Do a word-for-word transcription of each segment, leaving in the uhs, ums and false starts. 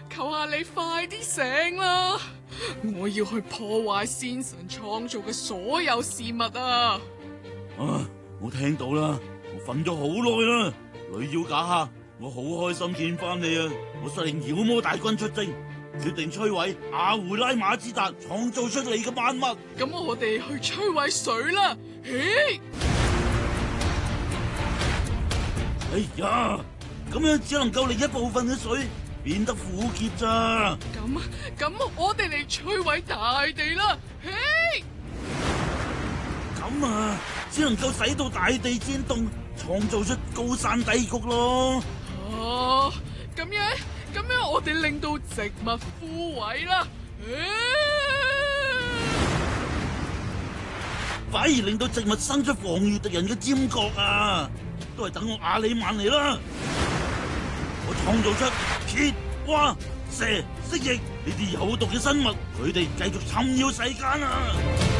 求下你快啲醒啦！我要去破壞先神創造嘅所有事物啊！ 啊，我聽到啦，我瞓咗好耐啦。女妖假下，我好開心見翻你啊！我率領妖魔大軍出征，決定摧毀阿胡拉馬茲達創造出嚟嘅萬物。 咁我哋去摧毀水啦！嘿， 哎呀，咁樣只能夠令一部分嘅水變得苦澀咋？ 咁咁，我哋嚟摧毀大地啦！嘿， 咁啊，只能夠使到大地顫動，創造出高山低谷咯。 哦，咁樣咁樣，我哋令到植物枯萎啦！ 反而令到植物生出防禦敵人嘅尖角啊！都係等我亞里曼嚟啦！我創造出蠍、蛙、蛇、蜥蜴呢啲有毒嘅生物，佢哋繼續侵擾世間啊！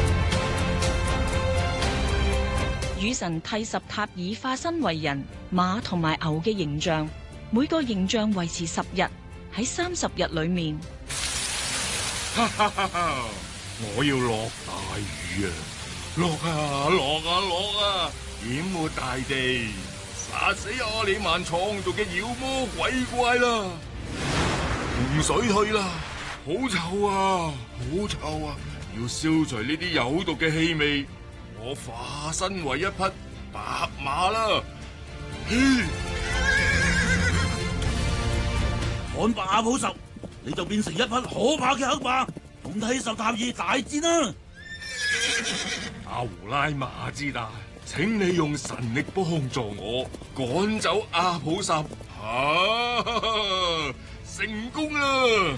雨神替什塔爾化身為人、馬同埋牛嘅形象，每個形象維持十日，喺三十日裏面， 哈哈哈哈！我要落大雨啊！落啊落啊落啊！淹沒大地，殺死阿里曼創造嘅妖魔鬼怪啦！洪水退啦，好臭啊，好臭啊！要消除呢啲有毒嘅氣味，我化身為一匹白馬啦！嘿， 旱白阿普什，你就變成一匹可怕嘅黑馬，同替什塔爾大戰啦！ 阿胡拉馬茲達，請你用神力幫助我趕走阿普什，啊，成功啦！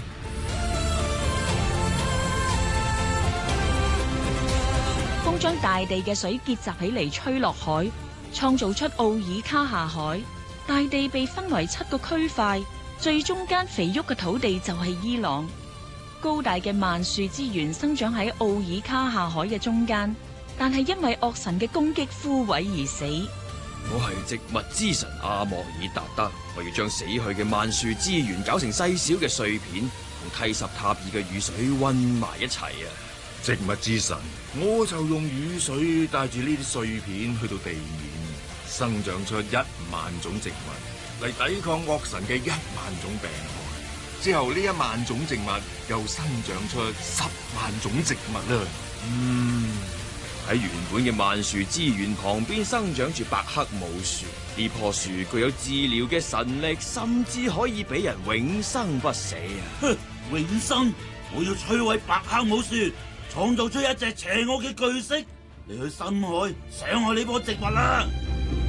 風將大地嘅水結集起嚟，吹落海，創造出奧爾卡下海。大地被分為七個區塊，最中間肥沃嘅土地就係伊朗。高大嘅萬樹之源生長喺奧爾卡下海嘅中間，但係因為惡神嘅攻擊枯萎而死。 我係植物之神阿莫爾達德，我要將死去嘅萬樹之源搞成細小嘅碎片，同替什塔爾嘅雨水混埋一齊啊！ 植物之神，我就用雨水帶住呢啲碎片去到地面，生長出一萬種植物嚟抵抗惡神嘅一萬種病害。之後呢一萬種植物又生長出十萬種植物啦。 嗯，喺原本嘅萬樹之源旁邊生長住白克姆樹，呢棵樹具有治療嘅神力，甚至可以俾人永生不死啊！ 哼，永生！我要摧毀白克姆樹，創造出一隻邪惡嘅巨蜥嚟去深海傷害呢棵植物啦！